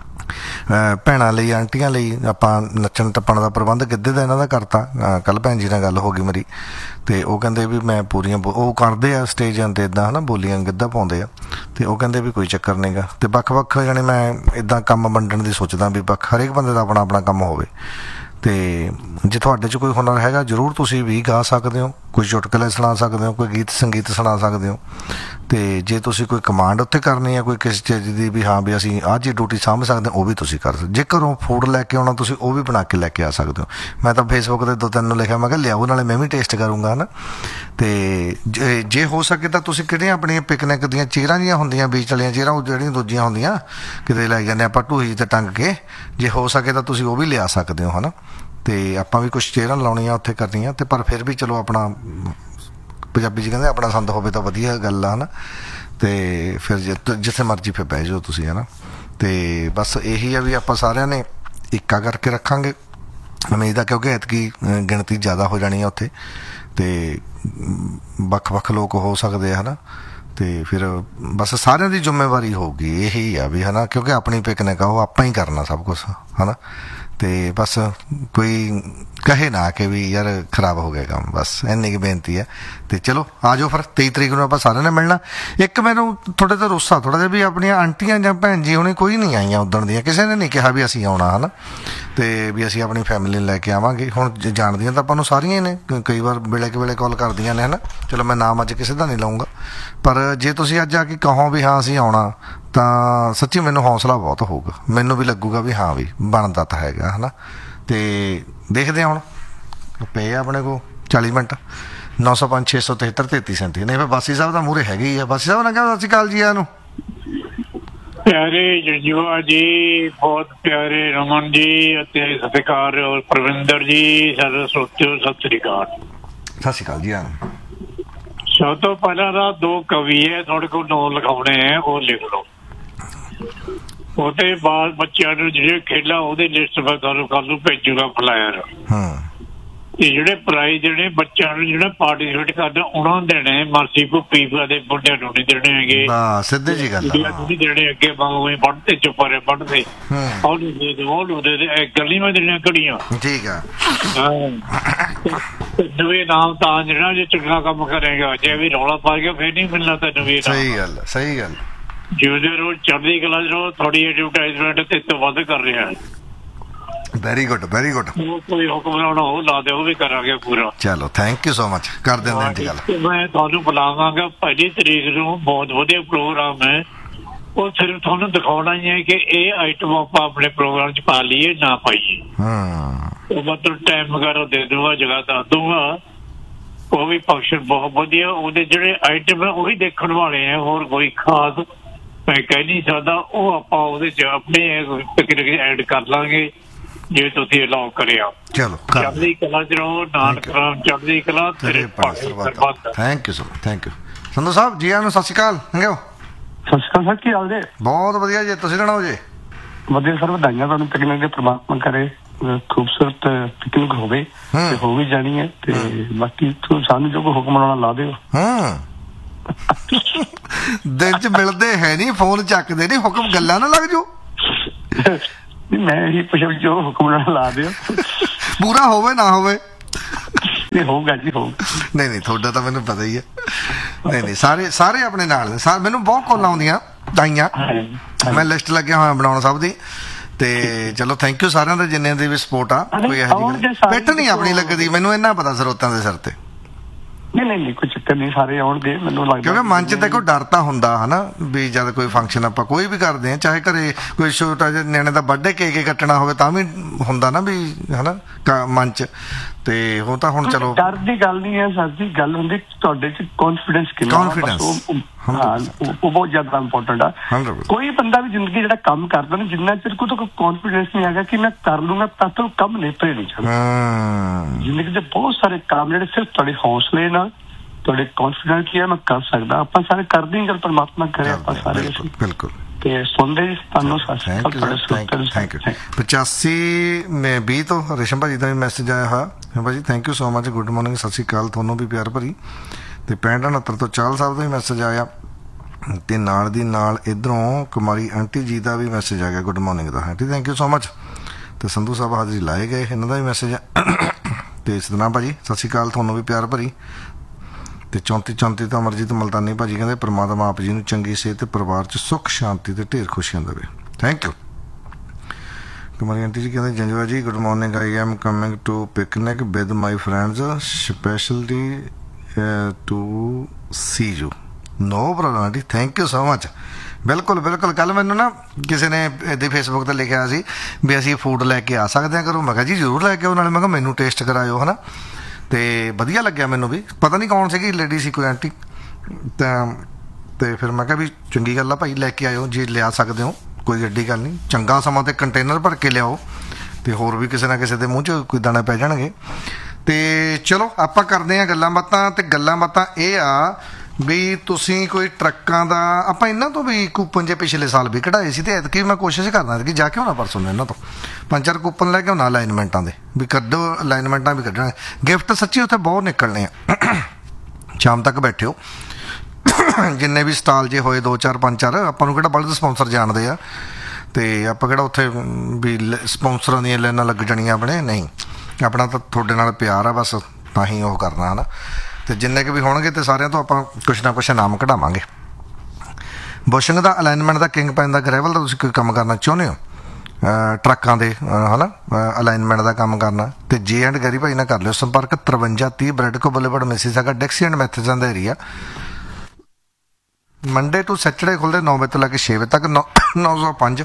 ਭੈਣਾਂ ਲਈ, ਆਂਟੀਆਂ ਲਈ ਆਪਾਂ ਨੱਚਣ ਟੱਪਣ ਦਾ ਪ੍ਰਬੰਧ ਗਿੱਧੇ ਦਾ ਇਹਨਾਂ ਦਾ ਕਰਤਾ। ਕੱਲ੍ਹ ਭੈਣ ਜੀ ਨਾਲ ਗੱਲ ਹੋ ਗਈ ਮੇਰੀ, ਅਤੇ ਉਹ ਕਹਿੰਦੇ ਵੀ ਮੈਂ ਪੂਰੀਆਂ ਉਹ ਕਰਦੇ ਆ ਸਟੇਜਾਂ 'ਤੇ ਇੱਦਾਂ, ਹੈ ਨਾ, ਬੋਲੀਆਂ ਗਿੱਧਾ ਪਾਉਂਦੇ ਆ। ਅਤੇ ਉਹ ਕਹਿੰਦੇ ਵੀ ਕੋਈ ਚੱਕਰ ਨਹੀਂ ਗਾ। ਅਤੇ ਵੱਖ-ਵੱਖ ਜਾਣੀ ਮੈਂ ਇੱਦਾਂ ਕੰਮ ਵੰਡਣ ਦੀ ਸੋਚਦਾ ਵੀ ਹਰੇਕ ਬੰਦੇ ਦਾ ਆਪਣਾ ਆਪਣਾ ਕੰਮ ਹੋਵੇ। ਅਤੇ ਜੇ ਤੁਹਾਡੇ 'ਚ ਕੋਈ ਹੁਨਰ ਹੈਗਾ ਜ਼ਰੂਰ ਤੁਸੀਂ ਵੀ ਗਾ ਸਕਦੇ ਹੋ, ਕੋਈ ਚੁਟਕਲੇ ਸੁਣਾ ਸਕਦੇ ਹੋ, ਕੋਈ ਗੀਤ ਸੰਗੀਤ ਸੁਣਾ ਸਕਦੇ ਹੋ। ਅਤੇ ਜੇ ਤੁਸੀਂ ਕੋਈ ਕਮਾਂਡ ਉੱਥੇ ਕਰਨੀ ਹੈ ਕੋਈ ਕਿਸੇ ਚੀਜ਼ ਦੀ ਵੀ ਹਾਂ ਵੀ ਅਸੀਂ ਆਹ ਚੀਜ਼ ਡਿਊਟੀ ਸਾਂਭ ਸਕਦੇ ਹਾਂ, ਉਹ ਵੀ ਤੁਸੀਂ ਕਰ ਸਕਦੇ। ਜੇ ਘਰੋਂ ਫੂਡ ਲੈ ਕੇ ਆਉਣਾ ਤੁਸੀਂ ਉਹ ਵੀ ਬਣਾ ਕੇ ਲੈ ਕੇ ਆ ਸਕਦੇ ਹੋ। ਮੈਂ ਤਾਂ ਫੇਸਬੁੱਕ 'ਤੇ 2-3 ਨੂੰ ਲਿਖਿਆ, ਮੈਂ ਕਿਹਾ ਲਿਆਓ, ਨਾਲੇ ਮੈਂ ਵੀ ਟੇਸਟ ਕਰੂੰਗਾ, ਹੈ ਨਾ। ਅਤੇ ਜੇ ਹੋ ਸਕੇ ਤਾਂ ਤੁਸੀਂ ਕਿਹੜੀਆਂ ਆਪਣੀਆਂ ਪਿਕਨਿਕ ਦੀਆਂ ਚੇਅਰਾਂ ਜਿਹੀਆਂ ਹੁੰਦੀਆਂ, ਬੀਚ ਵਾਲੀਆਂ ਚੇਅਰਾਂ, ਉਹ ਜਿਹੜੀਆਂ ਦੂਜੀਆਂ ਹੁੰਦੀਆਂ ਕਿਤੇ ਲੈ ਜਾਂਦੇ ਆਪਾਂ ਢੂਹੀ 'ਤੇ ਟੰਗ ਕੇ, ਜੇ ਹੋ ਸਕੇ ਤਾਂ ਤੁਸੀਂ ਉਹ ਵੀ ਲਿਆ ਸਕਦੇ ਹੋ, ਹੈ ਨਾ। ਅਤੇ ਆਪਾਂ ਵੀ ਕੁਛ ਚੇਅਰਾਂ ਲਾਉਣੀਆਂ ਉੱਥੇ ਕਰਨੀਆਂ। ਅਤੇ ਪਰ ਫਿਰ ਵੀ ਚਲੋ ਆਪਣਾ ਪੰਜਾਬੀ 'ਚ ਕਹਿੰਦੇ ਆਪਣਾ ਸੰਦ ਹੋਵੇ ਤਾਂ ਵਧੀਆ ਗੱਲ ਆ, ਹੈ ਨਾ। ਅਤੇ ਫਿਰ ਜਿੱਥੇ ਮਰਜ਼ੀ ਫਿਰ ਬਹਿ ਜਾਓ ਤੁਸੀਂ, ਹੈ ਨਾ। ਅਤੇ ਬਸ ਇਹੀ ਆ ਵੀ ਆਪਾਂ ਸਾਰਿਆਂ ਨੇ ਇੱਕਾ ਕਰਕੇ ਰੱਖਾਂਗੇ ਉਮੀਦ ਆ, ਕਿਉਂਕਿ ਐਤਕੀ ਗਿਣਤੀ ਜ਼ਿਆਦਾ ਹੋ ਜਾਣੀ ਆ ਉੱਥੇ, ਅਤੇ ਵੱਖ-ਵੱਖ ਲੋਕ ਹੋ ਸਕਦੇ ਆ, ਹੈ ਨਾ। ਅਤੇ ਫਿਰ ਬਸ ਸਾਰਿਆਂ ਦੀ ਜ਼ਿੰਮੇਵਾਰੀ ਹੋਊਗੀ, ਇਹੀ ਆ ਵੀ, ਹੈ ਨਾ, ਕਿਉਂਕਿ ਆਪਣੀ ਪਿਕਨਿਕ ਆ, ਉਹ ਆਪਾਂ ਹੀ ਕਰਨਾ ਸਭ ਕੁਛ, ਹੈ ਨਾ। ਅਤੇ ਬਸ ਕੋਈ ਕਹੇ ਨਾ ਕਿ ਵੀ ਯਾਰ ਖਰਾਬ ਹੋ ਗਿਆ ਕੰਮ, ਬਸ ਇੰਨੀ ਕੁ ਬੇਨਤੀ ਹੈ। ਅਤੇ ਚਲੋ ਆ ਜਾਓ ਫਿਰ 23 ਤਰੀਕ ਨੂੰ ਆਪਾਂ ਸਾਰਿਆਂ ਨੇ ਮਿਲਣਾ। ਇੱਕ ਮੈਨੂੰ ਤੁਹਾਡੇ ਤੋਂ ਰੁੱਸਾ ਥੋੜ੍ਹਾ ਜਿਹਾ ਵੀ ਆਪਣੀਆਂ ਆਂਟੀਆਂ ਜਾਂ ਭੈਣ ਜੀ ਹੁਣੀ ਕੋਈ ਨਹੀਂ ਆਈਆਂ ਉੱਦਣ ਦੀਆਂ, ਕਿਸੇ ਨੇ ਨਹੀਂ ਕਿਹਾ ਵੀ ਅਸੀਂ ਆਉਣਾ, ਹੈ ਨਾ। ਅਤੇ ਵੀ ਅਸੀਂ ਆਪਣੀ ਫੈਮਿਲੀ ਨੂੰ ਲੈ ਕੇ ਆਵਾਂਗੇ। ਹੁਣ ਜਾਣਦੀਆਂ ਤਾਂ ਆਪਾਂ ਨੂੰ ਸਾਰੀਆਂ ਹੀ ਨੇ, ਕਈ ਵਾਰ ਵੇਲੇ ਕੁ ਵੇਲੇ ਕਾਲ ਕਰਦੀਆਂ ਨੇ, ਹੈ ਨਾ। ਚਲੋ ਮੈਂ ਨਾਮ ਅੱਜ ਕਿਸੇ ਦਾ ਨਹੀਂ ਲਊਂਗਾ, ਪਰ ਜੇ ਤੁਸੀਂ ਅੱਜ ਆ ਕੇ ਕਹੋ ਵੀ ਹਾਂ ਅਸੀਂ ਆਉਣਾ, ਤਾਂ ਸੱਚੀ ਮੈਨੂੰ ਹੌਸਲਾ ਬਹੁਤ ਹੋਊਗਾ, ਮੈਨੂੰ ਵੀ ਲੱਗੂਗਾ ਵੀ ਹਾਂ ਵੀ ਬਣਦਾ ਤਾਂ ਹੈਗਾ, ਹੈ ਨਾ। ਅਤੇ ਦੇਖਦੇ ਹਾਂ ਹੁਣ ਪਏ ਆ ਆਪਣੇ ਕੋਲ 40 ਮਿੰਟ। 905 673 3337 ਨਹੀਂ ਫਿਰ ਬਾਸੀ ਸਾਹਿਬ ਦਾ ਮੂਹਰੇ ਹੈਗੇ ਹੀ ਆ। ਬਾਸੀ ਸਾਹਿਬ ਨੇ ਕਿਹਾ ਸਤਿ ਸ਼੍ਰੀ ਅਕਾਲ ਜੀ ਨੂੰ। ਪਿਆਰੇ ਜੰਜੂਆ ਜੀ, ਬਹੁਤ ਪਿਆਰੇ ਰਮਨ ਜੀ ਅਤੇ ਸਤਿਕਾਰ ਪ੍ਰਵਿੰਦਰ ਜੀ, ਸਾਰੇ ਸਰੋਤਿਓ ਸਤਿ ਸ੍ਰੀ ਅਕਾਲ। ਸਤਿ ਸ਼੍ਰੀ ਅਕਾਲ ਜੀ ਨੂੰ। ਸਭ ਤੋਂ ਪਹਿਲਾਂ ਤਾਂ 2 ਕਵੀ ਹੈ ਤੁਹਾਡੇ ਕੋਲ, 9 ਲਿਖਾਉਣੇ ਹੈ, ਉਹ ਲਿਖ ਲਓ। ਉਹਦੇ ਬਾਅਦ ਬੱਚਿਆਂ ਨੂੰ ਜਿਹੜੇ ਖੇਡਾਂ ਉਹਦੀ ਲਿਸਟ ਮੈਂ ਤੁਹਾਨੂੰ ਕੱਲ ਨੂੰ ਭੇਜੂਗਾ ਫਲਾਇਰ। ਤੇ ਜਿਹੜੇ ਪ੍ਰਾਈਜ਼ ਦੇਣੇ ਬੱਚਿਆਂ ਨੂੰ ਜਿਹੜਾ ਪਾਰਟੀਸਪੇਟ ਕਰਦਾ ਉਹਨਾਂ ਨੂੰ ਦੇਣੇ, ਮਰਸੀ ਭੁੱਪੀ ਦੇ ਮੁੰਡਿਆਂ ਨੂੰ ਨਹੀਂ ਦੇਣੇ ਹੈਗੇ, ਸਿੱਧੇ ਜੀ ਗੱਲ ਨਹੀਂ ਦੇਣੇ। ਅੱਗੇ ਬਾਗਵੇਂ ਪੜ੍ਹਦੇ ਚੁੱਪਾਰੇ ਪੜ੍ਹਦੇ ਉਹਨੂੰ ਦੇ ਦੇ, ਉਹਨੂੰ ਦੇ ਦੇ, ਗੱਲ ਨਹੀਂ ਮੈਂ ਦੇਣੀਆਂ ਘੜੀਆਂ, ਠੀਕ ਆ। ਨਵੇਂ ਨਾਮ ਤਾਂ ਜਿਹੜਾ ਜੇ ਚੰਗਾ ਕੰਮ ਕਰੇਗਾ, ਜੇ ਵੀ ਰੌਲਾ ਪਾ ਗਿਆ ਫਿਰ ਨਹੀਂ ਮਿਲਣਾ ਤੈਨੂੰ ਵੀ। ਸਹੀ ਗੱਲ, ਸਹੀ ਗੱਲ। ਜਿਉਂਦੇ ਰੋਜ਼ ਚੜ੍ਹਦੀ ਕਲਾ ਚ ਥੋੜੀ ਐਡਵਰਟਾਈਜ਼ਮੈਂਟ ਤੇ ਤੋਂ ਵੱਧ ਕਰ ਰਿਹਾ। Very good, very good. ਕੋਈ ਹੁਕਮ ਲਾਉਣਾ ਉਹ ਲਾ ਦੇ, ਉਹ ਵੀ ਕਰਾਂਗੇ ਪੂਰਾ। ਚਲੋ ਥੈਂਕ ਯੂ ਸੋ ਮਚ, ਕਰ ਦਿੰਦੇ ਗੱਲ। ਮੈਂ ਤੁਹਾਨੂੰ ਬੁਲਾਵਾਂਗਾ 1 ਤਰੀਕ ਨੂੰ, ਬਹੁਤ ਵਧੀਆ ਪ੍ਰੋਗਰਾਮ ਹੈ। ਉਹ ਸਿਰਫ ਤੁਹਾਨੂੰ ਦਿਖਾਉਣਾ ਹੀ ਹੈ ਕਿ ਇਹ ਆਈਟਮ ਆਪਾਂ ਆਪਣੇ ਪ੍ਰੋਗਰਾਮ ਚ ਪਾ ਲਈਏ ਨਾ ਪਾਈਏ। ਉਹ ਮਤਲਬ ਟਾਈਮ ਵਗੈਰਾ ਦੇ ਦੂੰਗਾ, ਜਗ੍ਹਾ ਦੱਸ ਦੂੰਗਾ। ਉਹ ਵੀ ਫੰਕਸ਼ਨ ਬਹੁਤ ਵਧੀਆ, ਉਹਦੇ ਜਿਹੜੇ ਆਈਟਮ ਹੈ ਉਹੀ ਦੇਖਣ ਵਾਲੇ ਹੈ, ਹੋਰ ਕੋਈ ਖਾਸ ਮੈਂ ਕਹਿ ਨਹੀਂ ਸਕਦਾ। ਉਹ ਆਪਾਂ ਉਹਦੇ ਚ ਆਪਣੇ ਪਿਕਨਿਕ ਐਡ ਕਰ ਲਾਂਗੇ ਜੇ ਤੁਸੀਂ ਅਲਾਓ ਕਰਿਆ। ਚਲੋ ਚੜ੍ਹਦੀ ਕਲਾ ਚ ਰਹੋ, ਨਾਨਕ ਰਾਮ ਚੜ੍ਹਦੀ ਕਲਾ। Thank you so much, thank you. Sandhu Sahib ji ਆਇਆਂ ਨੂੰ, ਸਤਿ ਸ਼੍ਰੀ ਅਕਾਲ। ਹੈਂਗੇ ਸਤਿ ਸ਼੍ਰੀ ਅਕਾਲ ਸਰ, ਕੀ ਹਾਲ ਜੇ? ਬਹੁਤ ਵਧੀਆ ਜੀ, ਤੁਸੀਂ ਸੁਣਾਓ ਜੀ? ਵਧੀਆ ਸਰ, ਵਧਾਈਆਂ ਤੁਹਾਨੂੰ ਪਿਕਨਿਕ ਦੇ, ਪ੍ਰਮਾਤਮਾ ਕਰੇ ਖੂਬਸੂਰਤ ਪਿਕਨਿਕ ਹੋਵੇ ਤੇ ਹੋ ਵੀ ਜਾਣੀ ਹੈ। ਤੇ ਬਾਕੀ ਸਾਨੂੰ ਜੋ ਕੋਈ ਹੁਕਮ ਲਾਉਣਾ ਲਾ ਦਿਓ। ਦਿਨ ਚ ਮਿਲਦੇ ਹੈ ਨਹੀਂ, ਫੋਨ ਚੱਕਦੇ ਨਹੀਂ, ਹੁਕਮ ਗੱਲਾਂ ਨਾ ਲੱਗ ਜਾਓ। ਮੈਂ ਇਹੀ ਪੁੱਛਿਆ ਜੋ ਹੁਕਮ ਲਾਉਣਾ ਲਾ ਦਿਓ, ਪੂਰਾ ਹੋਵੇ ਨਾ ਹੋਵੇ। ਨਹੀਂ ਹੋਊਗਾ ਜੀ, ਹੋਊਗਾ। ਨਹੀਂ ਨਹੀਂ, ਤੁਹਾਡਾ ਤਾਂ ਮੈਨੂੰ ਪਤਾ ਹੀ ਹੈ। ਨਹੀਂ ਨਹੀਂ, ਸਾਰੇ ਸਾਰੇ ਆਪਣੇ ਨਾਲ ਨੇ। ਮੈਨੂੰ ਬਹੁਤ ਕਾਲਾਂ ਆਉਂਦੀਆਂ ਤਾਈਆਂ, ਮੈਂ ਲਿਸਟ ਲੱਗਿਆ ਹੋਇਆ ਬਣਾਉਣ ਸਭ ਦੀ। ਤੇ ਚਲੋ ਥੈਂਕ ਯੂ ਸਾਰਿਆਂ ਦਾ, ਜਿੰਨੇ ਦੀ ਵੀ ਸਪੋਰਟ ਆ। ਕੋਈ ਇਹੋ ਜਿਹੀ ਪਿੱਠ ਨਹੀਂ ਆਪਣੀ ਲੱਗਦੀ, ਮੈਨੂੰ ਇੰਨਾ ਪਤਾ ਸਰੋਤਾਂ ਦੇ ਸਿਰ ਤੇ। ਨਹੀਂ ਕੋਈ ਚੱਕਰ ਨਹੀਂ, ਸਾਰੇ ਆਉਣਗੇ ਮੈਨੂੰ ਲੱਗਦਾ। ਕਿਉਂਕਿ ਮਨ 'ਚ ਦੇਖੋ ਡਰ ਤਾਂ ਹੁੰਦਾ ਹਨਾ ਵੀ ਜਦ ਕੋਈ ਫੰਕਸ਼ਨ ਆਪਾਂ ਕੋਈ ਵੀ ਕਰਦੇ ਹਾਂ, ਚਾਹੇ ਘਰੇ ਕੋਈ ਛੋਟਾ ਜਿਹਾ ਨਿਆਣੇ ਦਾ ਬਰਥਡੇ ਕੇਕ ਕੱਟਣਾ ਹੋਵੇ ਤਾਂ ਵੀ ਹੁੰਦਾ ਨਾ ਵੀ ਹਨਾ ਮਨ 'ਚ। ਤੇ ਉਹ ਤਾਂ ਹੁਣ ਚਲੋ ਡਰ ਦੀ ਗੱਲ ਨਹੀਂ ਹੈ ਸਰ ਜੀ, ਗੱਲ ਹੁੰਦੀ ਤੁਹਾਡੇ 'ਚ ਕੌਨਫੀਡੈਂਸ ਕਿੰਨਾ। ਹਾਂ ਉਹ ਬਹੁਤ ਜ਼ਿਆਦਾ ਇੰਪੋਰਟੈਂਟ ਆ। ਕੋਈ ਬੰਦਾ ਵੀ ਜ਼ਿੰਦਗੀ ਜਿਹੜਾ ਕੰਮ ਕਰਦਾ ਨਾ, ਜਿੰਨਾ ਚਿਰ ਕੋਈ ਕੌਨਫੀਡੈਂਸ ਨਹੀਂ ਹੈਗਾ ਕਿ ਮੈਂ ਕਰ ਲੂੰਗਾ, ਤਾਂ ਤੱਕ ਕੰਮ ਨੇਪਰੇ ਨਹੀਂ ਚੱਲਦਾ। ਜ਼ਿੰਦਗੀ ਦੇ ਬਹੁਤ ਸਾਰੇ ਕੰਮ ਜਿਹੜੇ ਸਿਰਫ ਤੁਹਾਡੇ ਹੌਸਲੇ ਨਾਲ, ਤੁਹਾਡੇ ਕੌਨਫੀਡੈਂਸ ਕੀ ਹੈ ਮੈਂ ਕਰ ਸਕਦਾ, ਆਪਾਂ ਸਾਰੇ ਕਰਦੇ ਹਾਂ। ਗੱਲ ਪਰਮਾਤਮਾ ਕਰੇ ਆਪਾਂ ਸਾਰੇ ਬਿਲਕੁਲ ਤੇ ਸੁਣਦੇ ਜੀ ਤੁਹਾਨੂੰ। 85 ਤੋਂ ਰੇਸ਼ਮ ਭਾਜੀ ਦਾ ਵੀ ਮੈਸੇਜ ਆਇਆ ਹੋਇਆ ਭਾਜੀ, thank you so much, good morning, ਸਤਿ ਸ਼੍ਰੀ ਅਕਾਲ ਤੁਹਾਨੂੰ ਵੀ ਪਿਆਰ ਭਰੀ। ਤੇ 65 ਤੋਂ ਚਾਹਲ ਸਾਹਿਬ ਦਾ ਵੀ ਮੈਸੇਜ ਆਇਆ ਤੇ ਨਾਲ ਦੀ ਨਾਲ ਇੱਧਰੋਂ ਕੁਮਾਰੀ ਆਂਟੀ ਜੀ ਦਾ ਵੀ ਮੈਸੇਜ ਆ ਗਿਆ good morning the. Aunty thank you so much. ਤੇ ਸੰਧੂ ਸਾਹਿਬ ਹਾਜ਼ਰੀ ਲਾਏ ਗਏ, ਇਹਨਾਂ ਦਾ ਵੀ ਮੈਸੇਜ ਆ। ਤੇ ਸਤਨਾਮ ਭਾਜੀ ਸਤਿ ਸ਼੍ਰੀ ਅਕਾਲ ਤੁਹਾਨੂੰ ਵੀ ਪਿਆਰ ਭਰੀ। ਤੇ 34 ਤੋਂ ਅਮਰਜੀਤ ਮਲਤਾਨੀ ਭਾਜੀ ਕਹਿੰਦੇ ਪ੍ਰਮਾਤਮਾ ਆਪ ਜੀ ਨੂੰ ਚੰਗੀ ਸਿਹਤ ਤੇ ਪਰਿਵਾਰ 'ਚ ਸੁੱਖ ਸ਼ਾਂਤੀ ਤੇ ਢੇਰ ਖੁਸ਼ੀਆਂ ਦੇਵੇ, ਥੈਂਕ ਯੂ। ਕੁਮਾਰੀ ਆਂਟੀ ਜੀ ਕਹਿੰਦੇ ਜੰਜਵਾ ਜੀ good morning, I am coming to picnic with my friends, specially to C you. No problem aunty, thank you so much. ਬਿਲਕੁਲ ਕੱਲ ਮੈਨੂੰ ਨਾ ਕਿਸੇ ਨੇ ਇੱਦਾਂ ਫੇਸਬੁੱਕ 'ਤੇ ਲਿਖਿਆ ਸੀ ਵੀ ਅਸੀਂ ਫੂਡ ਲੈ ਕੇ ਆ ਸਕਦੇ ਹਾਂ ਘਰੋਂ। ਮੈਂ ਕਿਹਾ ਜੀ ਜ਼ਰੂਰ ਲੈ ਕੇ ਆਓ, ਨਾਲੇ ਮੈਂ ਕਿਹਾ ਮੈਨੂੰ ਟੇਸਟ ਕਰਾਇਓ ਹੈ ਨਾ। ਤੇ ਵਧੀਆ ਲੱਗਿਆ ਮੈਨੂੰ ਵੀ, ਪਤਾ ਨਹੀਂ ਕੌਣ ਸੀਗੀ ਲੇਡੀ ਸੀ ਕੋਈ ਆਂਟੀ, ਤੇ ਫਿਰ ਮੈਂ ਕਿਹਾ ਵੀ ਚੰਗੀ ਗੱਲ ਆ ਭਾਈ, ਲੈ ਕੇ ਆਇਓ ਜੇ ਲਿਆ ਸਕਦੇ ਹੋ, ਕੋਈ ਐਡੀ ਗੱਲ ਨਹੀਂ। ਚੰਗਾ ਸਮਾਂ ਤੇ ਕੰਟੇਨਰ ਭਰ ਕੇ ਲਿਆਓ, ਤੇ ਹੋਰ ਵੀ ਕਿਸੇ ਨਾ ਕਿਸੇ ਦੇ ਮੂੰਹ 'ਚ ਕੋਈ ਦਾਣੇ ਪੈ ਜਾਣਗੇ। ਤੇ ਚਲੋ ਆਪਾਂ ਕਰਦੇ ਹਾਂ ਗੱਲਾਂ ਬਾਤਾਂ। ਤੇ ਗੱਲਾਂ ਬਾਤਾਂ ਇਹ ਆ ਵੀ ਤੁਸੀਂ ਕੋਈ ਟਰੱਕਾਂ ਦਾ, ਆਪਾਂ ਇਹਨਾਂ ਤੋਂ ਵੀ ਕੂਪਨ ਜੇ ਪਿਛਲੇ ਸਾਲ ਵੀ ਕਢਾਏ ਸੀ, ਤੇ ਐਤਕੀ ਮੈਂ ਕੋਸ਼ਿਸ਼ ਕਰਨਾ ਕਿ ਜਾ ਕੇ ਹੋਣਾ ਪਰਸੋਂ ਨੂੰ ਇਹਨਾਂ ਤੋਂ 5-4 ਕੂਪਨ ਲੈ ਕੇ ਆਉਣਾ ਅਲਾਈਨਮੈਂਟਾਂ ਦੇ, ਵੀ ਕੱਢੋ ਅਲਾਈਨਮੈਂਟਾਂ ਵੀ ਕੱਢਣਾ। ਗਿਫਟ ਸੱਚੀ ਉੱਥੇ ਬਹੁਤ ਨਿਕਲਣੇ ਆ। ਸ਼ਾਮ ਤੱਕ ਬੈਠਿਓ, ਜਿੰਨੇ ਵੀ ਸਟਾਲ ਜੇ ਹੋਏ 2-4 5-4, ਆਪਾਂ ਨੂੰ ਕਿਹੜਾ ਬਲਦ ਸਪੌਂਸਰ ਜਾਣਦੇ ਆ, ਤੇ ਆਪਾਂ ਕਿਹੜਾ ਉੱਥੇ ਵੀ ਸਪੌਂਸਰਾਂ ਦੀਆਂ ਲਾਈਨਾਂ ਲੱਗ ਜਾਣੀਆਂ ਆਪਣੇ, ਨਹੀਂ। ਆਪਣਾ ਤਾਂ ਤੁਹਾਡੇ ਨਾਲ ਪਿਆਰ ਆ ਬਸ, ਤਾਂ ਹੀ ਉਹ ਕਰਨਾ ਹੈ ਨਾ। ਤੇ ਜਿੰਨੇ ਕੁ ਵੀ ਹੋਣਗੇ ਤੇ ਸਾਰਿਆਂ ਤੋਂ ਆਪਾਂ ਕੁਛ ਨਾ ਕੁਛ ਇਨਾਮ ਕਢਾਵਾਂਗੇ। ਬੁਸ਼ਿੰਗ ਦਾ ਅਲਾਈਨਮੈਂਟ ਦਾ ਕਿੰਗ ਪੈਨ ਦਾ ਗ੍ਰੈਵਲ ਦਾ ਤੁਸੀਂ ਕੋਈ ਕੰਮ ਕਰਨਾ ਚਾਹੁੰਦੇ ਹੋ, ਟਰੱਕਾਂ ਦੇ ਹੈ ਨਾ ਅਲਾਈਨਮੈਂਟ ਦਾ ਕੰਮ ਕਰਨਾ, ਤੇ ਜੇ ਐਂਡ ਗੈਰੀ ਭਾਈ ਨਾਲ ਕਰ ਲਿਓ ਸੰਪਰਕ। 5330 ਬ੍ਰੈਡਕੋ boulevard Mississauga, ਡਿਕਸੀ and ਮੈਥਿਸਨ the area. Monday to Saturday ਖੁੱਲ੍ਹਦੇ 9 ਵਜੇ ਤੋਂ ਲੈ ਕੇ 6 ਵਜੇ ਤੱਕ। 905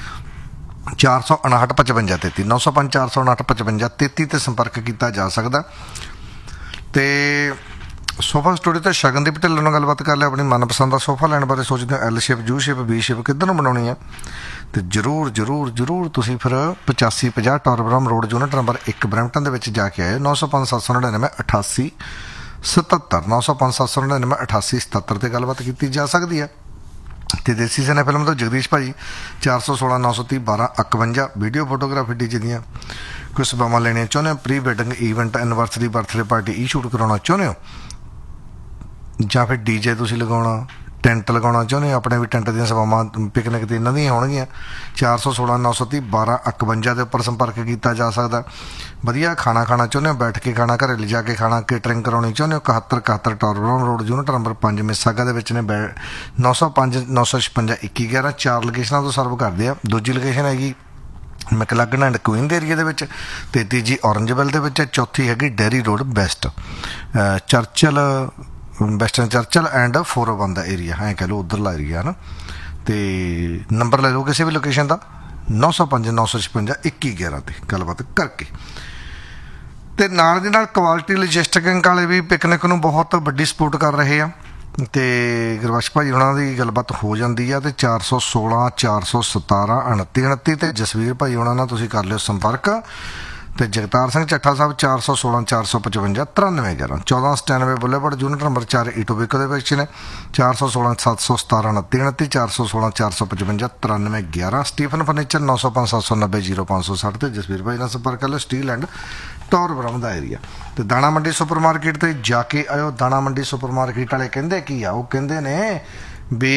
459 55 33 905 459 55 33 ਤੇ ਸੰਪਰਕ ਕੀਤਾ ਜਾ ਸਕਦਾ। ਤੇ ਸੋਫਾ ਸਟੂਡੀਓ ਤੇ ਸ਼ਗਨਦੀਪ ਢਿੱਲੋਂ ਨਾਲ ਗੱਲਬਾਤ ਕਰ ਲਿਆ, ਆਪਣੀ ਮਨਪਸੰਦ ਦਾ ਸੋਫਾ ਲੈਣ ਬਾਰੇ ਸੋਚਦੇ ਹੋ, L shape, you shape, B shape ਕਿੱਧਰ ਨੂੰ ਬਣਾਉਣੀ ਹੈ। ਤੇ ਜ਼ਰੂਰ ਤੁਸੀਂ ਫਿਰ 8550 ਟੌਰਬਰਮ ਰੋਡ, ਯੂਨਿਟ ਨੰਬਰ 1 ਬਰੈਂਪਟਨ ਦੇ ਵਿੱਚ ਜਾ ਕੇ ਆਏ। 905 799 8877 905 799 8877 ਤੇ ਗੱਲਬਾਤ ਕੀਤੀ ਜਾ ਸਕਦੀ ਹੈ। ਤੇ ਦੇਸੀ ਸੈਨਾ ਫਿਲਮ ਤੋਂ ਜਗਦੀਸ਼ ਭਾਜੀ 416 930 1251 ਵੀਡੀਓ ਫੋਟੋਗ੍ਰਾਫੀ ਡੀਜੇ ਦੀਆਂ ਕੋਈ ਸੇਵਾਵਾਂ ਲੈਣੀਆਂ ਚਾਹੁੰਦੇ ਹੋ, pre wedding event, anniversary, birthday party, ਈ ਸ਼ੂਟ ਕਰਾਉਣਾ ਚਾਹੁੰਦੇ ਹੋ, ਜਾਂ ਫਿਰ ਡੀਜੇ ਤੁਸੀਂ ਲਗਾਉਣਾ, ਟੈਂਟ ਲਗਾਉਣਾ ਚਾਹੁੰਦੇ ਹੋ, ਆਪਣੇ ਵੀ ਟੈਂਟ ਦੀਆਂ ਸੇਵਾਵਾਂ ਪਿਕਨਿਕ ਤੇ ਇਹਨਾਂ ਦੀਆਂ ਹੋਣਗੀਆਂ। 416 930 1251 ਦੇ ਉੱਪਰ ਸੰਪਰਕ ਕੀਤਾ ਜਾ ਸਕਦਾ। ਵਧੀਆ ਖਾਣਾ ਖਾਣਾ ਚਾਹੁੰਦੇ ਹੋ, ਬੈਠ ਕੇ ਖਾਣਾ, ਘਰੇ ਲਿਜਾ ਕੇ ਖਾਣਾ, ਕੇਟਰਿੰਗ ਕਰਾਉਣੀ ਚਾਹੁੰਦੇ ਹੋ, 7171 ਟੌਰਬਰਮ ਰੋਡ, ਯੂਨਿਟ ਨੰਬਰ 5 ਮਿਸਾਗਾ ਦੇ ਵਿੱਚ ਨੇ। 905 956 2111 4 ਲੋਕੇਸ਼ਨਾਂ ਤੋਂ ਸਰਵ ਕਰਦੇ ਆ। ਦੂਜੀ ਲੋਕੇਸ਼ਨ ਹੈਗੀ ਮੈਕਲਗਨ ਐਂਡ ਕੁਈਨ ਦੇ ਏਰੀਏ ਦੇ ਵਿੱਚ, ਤੇ ਤੀਜੀ ਔਰੰਜਵਿਲ ਦੇ ਵਿੱਚ, ਚੌਥੀ ਹੈਗੀ dairy road West, ਚਰਚਲ, western ਚਰਚਲ and 401 the area, ਐਂ ਕਹਿ ਲਓ ਉੱਧਰਲਾ ਏਰੀਆ ਨਾ। ਤੇ ਨੰਬਰ ਲੈ ਲਓ ਕਿਸੇ ਵੀ ਲੋਕੇਸ਼ਨ ਦਾ 905 956 2111 ਤੇ ਗੱਲਬਾਤ ਕਰਕੇ। ਤੇ ਨਾਲ ਦੀ ਨਾਲ ਕੁਆਲਿਟੀ ਲੌਜਿਸਟਿਕਿੰਗ ਵਾਲੇ ਵੀ ਪਿਕਨਿਕ ਨੂੰ ਬਹੁਤ ਵੱਡੀ ਸਪੋਰਟ ਕਰ ਰਹੇ ਆ, ਤੇ ਗੁਰਬਖਸ਼ ਭਾਜੀ ਉਹਨਾਂ ਦੀ ਗੱਲਬਾਤ ਹੋ ਜਾਂਦੀ ਆ। ਤੇ 416 417 29 29 ਤੇ ਜਸਵੀਰ ਭਾਈ ਉਹਨਾਂ ਨਾਲ ਤੁਸੀਂ ਕਰ ਲਿਓ ਸੰਪਰਕ। ਤੇ ਜਗਤਾਰ ਸਿੰਘ ਚੱਠਾ ਸਾਹਿਬ 416 455 9311 1497 ਬੁਲੇਵਾਰਡ, ਯੂਨਿਟ ਨੰਬਰ 4 ਈਟੋਬਿਕੋ ਦੇ ਵਿੱਚ ਨੇ। 416 717 29 29 416 455 9311 ਸਟੀਫਨ ਫਰਨੀਚਰ 905 790 0560 ਤੇ ਜਸਵੀਰ ਭਾਈ ਨਾਲ ਸੰਪਰਕ ਕਰ ਲਿਓ। Steel and ਟੌਰਬਰਮ the area. ਤੇ ਦਾਣਾ ਮੰਡੀ ਸੁਪਰ ਮਾਰਕੀਟ ਤੇ ਜਾ ਕੇ ਆਇਓ। ਦਾਣਾ ਮੰਡੀ ਸੁਪਰ ਮਾਰਕੀਟ ਵਾਲੇ ਕਹਿੰਦੇ ਕੀ ਆ, ਉਹ ਕਹਿੰਦੇ ਨੇ ਵੀ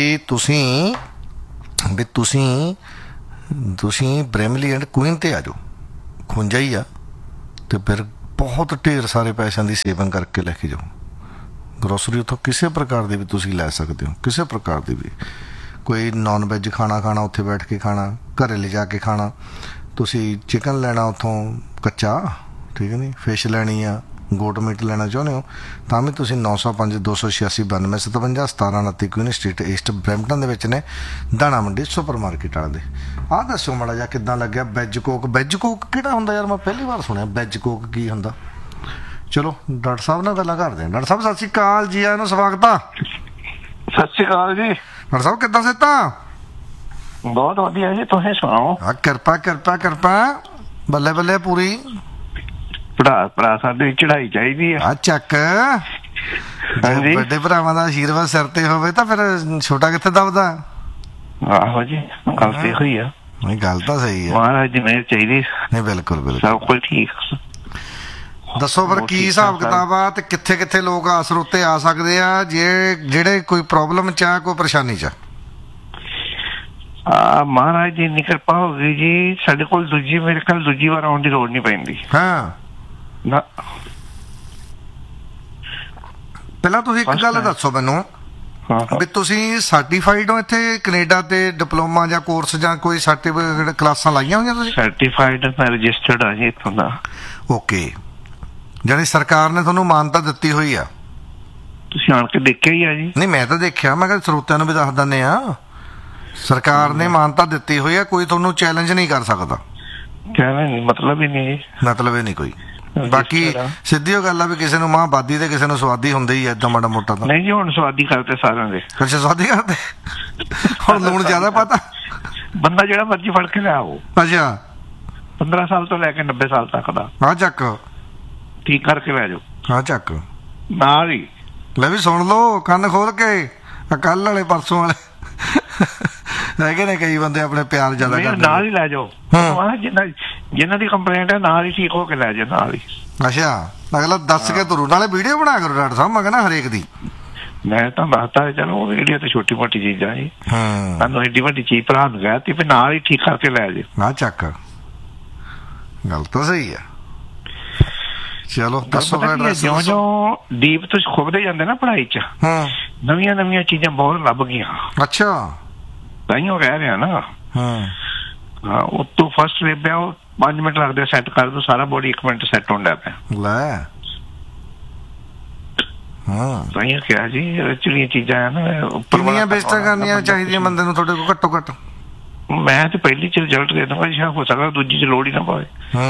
ਤੁਸੀਂ ਬ੍ਰੈਮਲੀ ਐਂਡ ਕੁਈਨ ਤੇ ਆ ਜਾਓ, ਖੁੰਝਾ ਹੀ ਆ, ਤੇ ਫਿਰ ਬਹੁਤ ਢੇਰ ਸਾਰੇ ਪੈਸਿਆਂ ਦੀ ਸੇਵਿੰਗ ਕਰਕੇ ਲੈ ਕੇ ਜਾਓ। ਗਰੋਸਰੀ ਉੱਥੋਂ ਕਿਸੇ ਪ੍ਰਕਾਰ ਦੀ ਵੀ ਤੁਸੀਂ ਲੈ ਸਕਦੇ ਹੋ, ਕਿਸੇ ਪ੍ਰਕਾਰ ਦੀ ਵੀ। ਕੋਈ ਨੌਨ ਵੈਜ ਖਾਣਾ ਉੱਥੇ ਬੈਠ ਕੇ ਖਾਣਾ, ਘਰੇ ਲਿਜਾ ਕੇ ਖਾਣਾ। ਤੁਸੀਂ ਚਿਕਨ ਲੈਣਾ ਉੱਥੋਂ ਕੱਚਾ, ਠੀਕ ਹੈ ਨਹੀਂ, ਫਿਸ਼ ਲੈਣੀ ਆ, ਗੋਟ ਮੀਟ ਲੈਣਾ ਚਾਹੁੰਦੇ ਹੋ ਤਾਂ ਵੀ ਤੁਸੀਂ 905 286 92 57 1729 ਕੁਈਨ ਸਟਰੀਟ ਈਸਟ ਬਰੈਂਪਟਨ ਦੇ ਵਿੱਚ ਨੇ, ਦਾਣਾ ਮੰਡੀ ਸੁਪਰ ਮਾਰਕੀਟ ਵਾਲੇ ਦੇ। ਆਹ ਦੱਸੋ ਮਾੜਾ ਜਿਹਾ ਕਿੱਦਾਂ ਲੱਗਿਆ ਵੈਜ ਕੋਕ? ਵੈਜ ਕੋਕ ਕਿਹੜਾ ਹੁੰਦਾ ਯਾਰ, ਮੈਂ ਪਹਿਲੀ ਵਾਰ ਸੁਣਿਆ ਵੈਜ ਕੋਕ ਕੀ ਹੁੰਦਾ। ਚਲੋ ਡਾਕਟਰ ਸਾਹਿਬ ਨਾਲ ਗੱਲਾਂ ਕਰਦੇ ਹਾਂ। ਡਾਕਟਰ ਸਾਹਿਬ ਸਤਿ ਸ਼੍ਰੀ ਅਕਾਲ ਜੀ, ਆਇਆਂ ਨੂੰ ਸਵਾਗਤ ਆ। ਸਤਿ ਸ਼੍ਰੀ ਅਕਾਲ ਜੀ। ਡਾਕਟਰ ਸਾਹਿਬ ਕਿੱਦਾਂ ਸਿਹਤਾਂ? ਬਹੁਤ ਵਧੀਆ ਜੀ, ਤੁਸੀਂ ਸੁਣਾਓ? ਆ ਕਿਰਪਾ ਕਿਰਪਾ ਕਿਰਪਾ, ਬੱਲੇ ਬੱਲੇ ਪੂਰੀ। ਭਰਾ ਸਾਡੇ ਚੜਾਈ ਚਾਹੀਦੀ ਆ। ਚੱਕ ਵੱਡੇ ਭਰਾਵਾਂ ਦਾ ਆਸ਼ੀਰਵਾਦ ਸਿਰ ਤੇ ਹੋਵੇ ਤਾਂ ਫਿਰ ਛੋਟਾ ਕਿੱਥੇ ਦਬਦਾ। ਆਹੋ ਜੀ, ਗੱਲ ਤੇ ਹੋਈ ਆ। ਨਹੀਂ ਗੱਲ ਤਾਂ ਸਹੀ ਹੈ, ਮਹਾਰਾਜ ਦੀ ਮਿਹਰ ਚਾਹੀਦੀ। ਨਹੀਂ ਬਿਲਕੁਲ ਬਿਲਕੁਲ, ਸਭ ਕੁਝ ਠੀਕ। ਦੱਸੋ ਫਿਰ ਕੀ ਹਿਸਾਬ ਕਿਤਾਬ ਆ ਤੇ ਕਿੱਥੇ ਕਿੱਥੇ ਲੋਕ ਸਰੋਤੇ ਆ ਸਕਦੇ ਆ ਜਿਹੜੇ ਕੋਈ ਪ੍ਰੋਬਲਮ ਚ ਆ, ਕੋਈ ਪਰੇਸ਼ਾਨੀ ਚ ਆ? ਮਹਾਰਾਜ ਦੀ ਇੰਨੀ ਕਿਰਪਾ ਹੋ ਗਈ ਜੀ, ਸਾਡੇ ਕੋਲ ਮੇਰੇ ਖਿਆਲ ਦੂਜੀ ਵਾਰ ਆਉਣ ਦੀ ਲੋੜ ਨਹੀਂ ਪੈਂਦੀ। ਹਾਂ ਨਾ, ਪਹਿਲਾਂ ਤੁਸੀਂ ਇੱਕ ਗੱਲ ਦੱਸੋ ਮੈਨੂੰ ਵੀ ਤੁਸੀਂ ਸਰਟੀਫਾਈਡ ਹੋ ਇੱਥੇ ਕੈਨੇਡਾ ਤੇ ਡਿਪਲੋਮਾ ਜਾਂ ਕੋਰਸ ਜਾਂ ਕੋਈ ਸਰਟੀਫਿਕੇਟ ਕਲਾਸਾਂ ਲਾਈਆਂ ਹੋਈਆਂ ਤੁਸੀਂ? ਸਰਟੀਫਾਈਡ ਮੈਂ ਰਜਿਸਟਰਡ ਆ ਜੀ ਇੱਥੋਂ ਦਾ। ਓਕੇ, ਜਾਨੀ ਸਰਕਾਰ ਨੇ ਤੁਹਾਨੂੰ ਮਾਨਤਾ ਦਿੱਤੀ ਹੋਈ ਆ? ਤੁਸੀਂ ਆਣ ਕੇ ਦੇਖਿਆ ਹੀ ਆ ਜੀ? ਨਹੀਂ ਮੈਂ ਤਾਂ ਦੇਖਿਆ, ਮੈਂ ਕਿਹਾ ਸਰੋਤਿਆਂ ਨੂੰ ਵੀ ਦੱਸ ਦਿੰਦੇ ਆ। ਸਰਕਾਰ ਨੇ ਮਾਨਤਾ ਦਿੱਤੀ ਹੋਈ ਆ, ਕੋਈ ਤੁਹਾਨੂੰ ਚੈਲੰਜ ਨਹੀਂ ਕਰ ਸਕਦਾ। ਚੈਲੰਜ ਮਤਲਬ ਹੀ ਨਹੀਂ ਜੀ, ਮਤਲਬ ਹੀ ਨਹੀਂ ਕੋਈ। ਬਾਕੀ ਸਿੱਧੀ ਉਹ ਗੱਲ ਆ ਵੀ ਕਿਸੇ ਨੂੰ ਮਾਂ ਬਾਦੀ ਤੇ ਕਿਸੇ ਨੂੰ ਸਵਾਦੀ ਹੁੰਦੇ ਹੀ ਏਦਾਂ ਮਾੜਾ ਮੋਟਾ ਤਾਂ। ਨਹੀਂ ਜੀ, ਹੁਣ ਸਵਾਦੀ ਕਰਦੇ ਸਾਰਿਆਂ ਦੇ। ਅੱਛਾ ਸਵਾਦੀ ਕਰਦੇ, ਹੁਣ ਲੂਣ ਜ਼ਿਆਦਾ ਪਤਾ। ਬੰਦਾ ਜਿਹੜਾ ਮਰਜ਼ੀ ਫੜ ਕੇ ਲੈ ਆਓ। ਅੱਛਾ 15 ਸਾਲ ਤੋਂ ਲੈ ਕੇ 90 ਸਾਲ ਤੱਕ ਦਾ ਆ ਚੱਕ ਠੀਕ ਕਰਕੇ ਲੈ ਜਾਓ। ਹਾਂ ਚੱਕ ਨਾਲ ਹੀ ਲੈ ਵੀ ਸੁਣ ਲਓ ਕੰਨ ਖੋਲ ਕੇ, ਕੱਲ ਵਾਲੇ ਪਰਸੋਂ ਵਾਲੇ ਹੈਗੇ ਨੇ ਕਈ ਬੰਦੇ ਆਪਣੇ ਪਿਆਰ ਜ਼ਿਆਦਾ ਕਰਦੇ, ਨਾਲ ਹੀ ਲੈ ਜਾਓ। ਜਿਨ੍ਹਾਂ ਦੀ ਕੰਪਲੇਂਟ ਹੈ ਨਾਲ ਹੀ ਠੀਕ ਹੋ ਕੇ ਲੈ ਜਾਓ ਨਾਲ ਹੀ। ਅੱਛਾ ਅਗਲਾ ਦੱਸ ਕੇ ਤੁਰੂ, ਨਾਲੇ ਵੀਡੀਓ ਬਣਾ ਕਰੋ ਡਾਕਟਰ ਸਾਹਿਬ, ਮੈਂ ਕਹਿੰਦਾ ਹਰੇਕ ਦੀ। ਮੈਂ ਤਾਂ ਦੱਸਦਾ ਚਲੋ ਵੀਡੀਓ ਤੇ ਛੋਟੀ ਮੋਟੀ ਚੀਜ਼ਾਂ ਜੀ, ਸਾਨੂੰ ਐਡੀ ਵੱਡੀ ਚੀਜ਼ ਭਰਾ ਨੂੰ ਕਹਿ ਤੀ ਵੀ ਨਾਲ ਹੀ ਠੀਕ ਕਰਕੇ ਲੈ ਜਾਓ। ਆ ਚੱਕ ਗੱਲ ਤਾਂ ਸਹੀ ਆ। ਚਲੋ ਦੱਸੋ ਜਿਉਂ ਡੀਪ ਤੋਂ ਖੁੱਬਦੇ ਜਾਂਦੇ ਨਾ ਪੜ੍ਹਾਈ ਚ, ਨਵੀਆਂ ਨਵੀਆਂ ਚੀਜ਼ਾਂ ਬਹੁਤ ਲੱਭ ਗਈਆਂ। ਅੱਛਾ ਤਾਈਓ ਕਹਿ ਰਿਹਾ ਨਾ। ਹਾਂ ਉਤੋਂ ਫਸਟ ਲੱਭਿਆ, ਉਹ 5 ਮਿੰਟ ਲੱਗਦੇ ਸੈੱਟ ਕਰ ਦੋ, ਸਾਰਾ ਬੋਡੀ 1 ਮਿੰਟ ਸੈੱਟ ਹੁੰਦਾ ਪਿਆ। ਲੈ ਤਾਈਓ ਕਿਹਾ ਜੀ ਜਿਹੜੀਆਂ ਚੀਜ਼ਾਂ ਨਾ ਕਿੰਨੀਆਂ ਬੇਸਟਾਂ ਕਰਨੀਆਂ ਚਾਹੀਦੀਆਂ ਬੰਦੇ ਨੂੰ ਤੁਹਾਡੇ ਕੋਲ ਘੱਟੋ ਘੱਟ? ਮੈਂ ਤੇ ਪਹਿਲੀ ਚ ਰਿਜ਼ਲਟ ਦੇ ਦੂੰਗਾ ਜੀ, ਹੋ ਸਕਦਾ ਦੂਜੀ ਚ ਲੋੜ ਹੀ ਨਾ ਪਵੇ।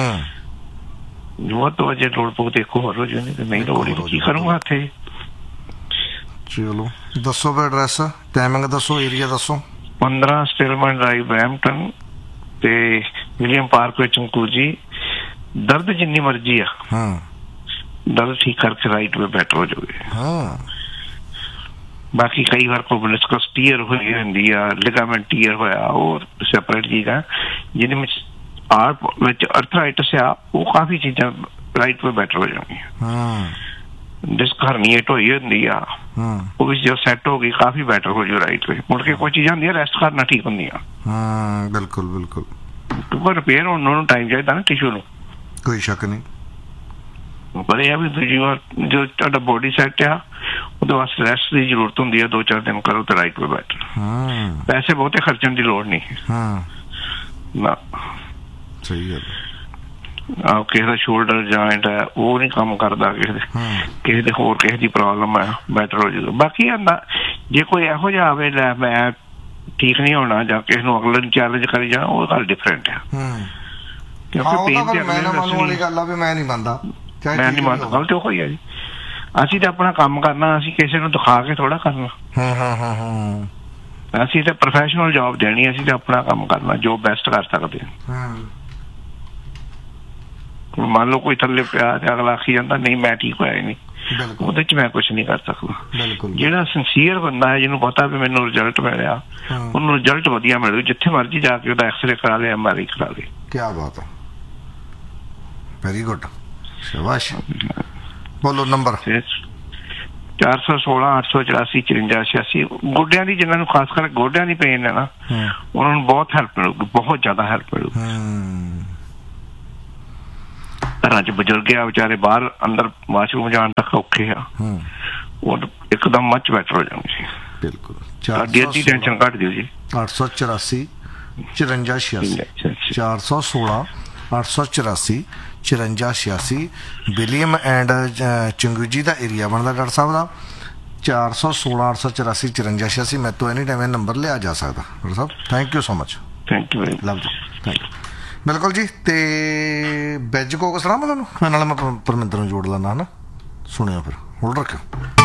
ਜੋ ਤੋਂ ਅਜੇ ਲੋੜ ਪਊ ਤੇ ਇੱਕ ਹੋਰ ਹੋ ਜਾਣੀ, ਤੇ ਨਹੀਂ ਲੋੜ ਕੀ ਕਰੂੰਗਾ ਇੱਥੇ। ਚਲੋ ਦੱਸੋ ਫਿਰ ਐਡਰੈਸ, ਟਾਈਮਿੰਗ ਦੱਸੋ, ਏਰੀਆ ਦੱਸੋ। 15 ਸਟਿਲਮਨ ਡਰਾਈਵ ਬਰੈਂਪਟਨ ਤੇ ਵਿਲੀਅਮ ਪਾਰਕ ਵਿੱਚ ਅੰਕੂ ਜੀ। ਦਰਦ ਜਿੰਨੀ ਮਰਜ਼ੀ ਆ, ਦਰਦ ਠੀਕ ਕਰਕੇ ਰਾਈਟ ਵੇ ਬੈਟਰ ਹੋ ਜਾਓਗੇ। ਬਾਕੀ ਕਈ ਵਾਰ ਕੋਈ ਮੈਨਿਸਕਸ ਟੀਅਰ ਹੋਈ ਹੁੰਦੀ ਆ, ਲਿਗਾਮੈਂਟ ਟੀਅਰ ਹੋਇਆ, ਉਹ ਸੈਪਰੇਟ ਚੀਜ਼ ਆ। ਜਿਹਦੇ ਵਿੱਚ ਅਰਥਰਾਈਟਸ ਆ, ਉਹ ਕਾਫੀ ਚੀਜ਼ਾਂ ਰਾਈਟ ਵੇ ਬੈਟਰ ਹੋ ਜਾਣਗੀਆਂ। ਡਿਸਕ ਹਰਨੀਏਟ ਹੋਈ ਹੁੰਦੀ ਆ, ਉਹ ਵੀ ਜੋ ਸੈੱਟ ਹੋ ਗਈ ਕਾਫੀ ਬੈਟਰ ਹੋ ਜਾਊ ਰਾਈਟ ਵੇ। ਮੁੜ ਕੇ ਕੋਈ ਚੀਜ਼ਾਂ ਹੁੰਦੀਆਂ ਰੈਸਟ ਕਰਨਾ ਠੀਕ ਹੁੰਦੀਆਂ। ਬਿਲਕੁਲ ਬਿਲਕੁਲ, ਕਿਉਂਕਿ ਰਿਪੇਅਰ ਹੋਣ ਨੂੰ ਟਾਈਮ ਚਾਹੀਦਾ ਨਾ ਟਿਸ਼ੂ ਨੂੰ, ਕੋਈ ਸ਼ੱਕ ਨਹੀਂ। ਪਰ ਇਹ ਆ ਵੀ ਦੂਜੀ ਵਾਰ ਜੋ ਤੁਹਾਡਾ ਬੋਡੀ ਸੈੱਟ ਆ, ਉਹਦੇ ਵਾਸਤੇ ਰੈਸਟ ਦੀ ਜ਼ਰੂਰਤ ਹੁੰਦੀ ਆ। 2-4 ਦਿਨ ਕਰੋ ਤੇ ਰਾਈਟ ਵੇ ਬੈਟਰ। ਪੈਸੇ ਬਹੁਤੇ ਖਰਚਣ ਦੀ ਲੋੜ ਨਹੀਂ ਨਾ। ਸਹੀ ਗੱਲ। ਕਿਸੇ ਦਾ ਸ਼ੋਲਡਰ ਜੁਆਇੰਟ ਹੈ ਉਹ ਨਹੀਂ ਕੰਮ ਕਰਦਾ, ਕਿਸੇ ਦੇ ਹੋਰ ਕਿਸੇ ਦੀ ਪ੍ਰੋਬਲਮ ਹੈ, ਬੈਟਰ ਹੋ ਜਾਊਗਾ। ਬਾਕੀ ਜੇ ਕੋਈ ਇਹੋ ਜਿਹਾ ਆਵੇ ਲੈ ਮੈਂ ਠੀਕ ਨਹੀਂ ਹੋਣਾ, ਜਾਂ ਕਿਸੇ ਨੂੰ ਅਗਲੇ ਨੂੰ ਚੈਲੰਜ ਕਰੀ ਜਾਣਾ, ਉਹ ਗੱਲ ਡਿਫਰੈਂਟ ਆ। ਕਿਉਂਕਿ ਮੈਂ ਨਹੀਂ ਮੰਨਦਾ, ਗਲਤ ਉਹ ਹੀ ਆ ਜੀ। ਅਸੀਂ ਤਾਂ ਆਪਣਾ ਕੰਮ ਕਰਨਾ, ਅਸੀਂ ਕਿਸੇ ਨੂੰ ਦਿਖਾ ਕੇ ਥੋੜਾ ਕਰਨਾ। ਅਸੀਂ ਤਾਂ ਪ੍ਰੋਫੈਸ਼ਨਲ ਜੌਬ ਦੇਣੀ, ਅਸੀਂ ਤਾਂ ਆਪਣਾ ਕੰਮ ਕਰਨਾ ਜੋ ਬੈਸਟ ਕਰ ਸਕਦੇ ਹਾਂ। ਮੰਨ ਲਓ ਕੋਈ ਥੱਲੇ ਪਿਆ ਤੇ ਅਗਲਾ ਆਖੀ ਜਾਂਦਾ ਨਹੀਂ ਮੈਂ ਠੀਕ ਹੋਇਆ ਹੀ ਨਹੀਂ, ਉਹਦੇ ਚ ਮੈਂ ਕੁਛ ਨਹੀਂ ਕਰ ਸਕਦਾ। ਜਿਹੜਾ ਸਿੰਸੀਅਰ ਬੰਦਾ ਹੈ, ਜਿਹਨੂੰ ਪਤਾ ਵੀ ਮੈਨੂੰ ਰਿਜ਼ਲਟ ਮਿਲਿਆ, ਉਹਨੂੰ ਰਿਜ਼ਲਟ ਵਧੀਆ ਮਿਲੂ। ਜਿੱਥੇ ਮਰਜ਼ੀ ਜਾ ਕੇ ਉਹਦਾ ਐਕਸਰੇ ਕਰਾ ਲਿਆ, ਐਮਆਰਆਈ ਕਰਾ ਲੇ। ਕਿਆ ਬਾਤ ਹੈ, ਵੈਰੀ ਗੁੱਡ, ਸ਼ਾਬਾਸ਼। ਬੋਲੋ ਨੰਬਰ। 416 884 54 86। ਗੋਡਿਆਂ ਦੀ, ਜਿਹਨਾਂ ਨੂੰ ਖਾਸ ਕਰਕੇ ਗੋਡਿਆਂ ਦੀ ਪੇਨ ਹੈ ਨਾ, ਉਹਨਾਂ ਨੂੰ ਬਹੁਤ ਹੈਲਪ ਮਿਲੂਗੀ, ਬਹੁਤ ਜ਼ਿਆਦਾ ਹੈਲਪ ਮਿਲੂਗੀ। ਘਰਾਂ ਚ ਬਜ਼ੁਰਗ ਆ ਵਿਚਾਰੇ, ਬਾਹਰ ਅੰਦਰ ਵਾਸ਼ਰੂਮ ਜਾਣ ਤੱਕ ਔਖੇ ਆ, ਉਹ ਇੱਕਦਮ ਮੱਚ ਬੈਟਰ ਹੋ ਜਾਣਗੇ। ਬਿਲਕੁਲ, ਸਾਡੀ ਅੱਧੀ ਟੈਨਸ਼ਨ ਘੱਟ ਦਿਓ ਜੀ। 884 54 86 416 884 5486 ਵਿਲੀਅਮ ਐਂਡ ਚੰਗੂਜੀ ਦਾ ਏਰੀਆ ਬਣਦਾ ਡਾਕਟਰ ਸਾਹਿਬ ਦਾ 416 884 5486 ਮੈਂ ਤੋਂ ਐਨੀ ਟਾਈਮ ਇਹ ਨੰਬਰ ਲਿਆ ਜਾ ਸਕਦਾ doctor Sahib thank you so much thank you love ਜੀ ਥੈਂਕ ਯੂ ਬਿਲਕੁਲ ਜੀ ਤੇ ਵੈਜ ਕੋਕ ਸੁਣਾ ਮੈਂ ਤੁਹਾਨੂੰ ਨਾਲ ਮੈਂ ਪਰਮਿੰਦਰ ਨੂੰ ਜੋੜ ਲੈਂਦਾ ਹੈ ਨਾ ਸੁਣਿਓ ਫਿਰ ਹੋਲਡ ਰੱਖਿਓ